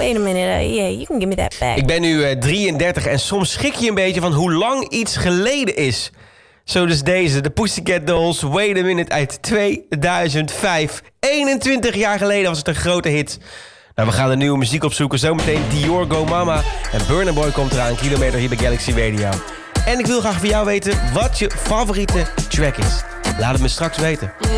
wait a minute, yeah, you can give me that back. Ik ben nu 33 en soms schrik je een beetje van hoe lang iets geleden is. Zo dus deze, de Pussycat Dolls, Wait a Minute uit 2005. 21 jaar geleden was het een grote hit. Nou, we gaan de nieuwe muziek opzoeken. Zometeen Dior, Go Mama en Burna Boy komt eraan. Kilometer hier bij Galaxy Radio. En ik wil graag van jou weten wat je favoriete track is. Laat het me straks weten.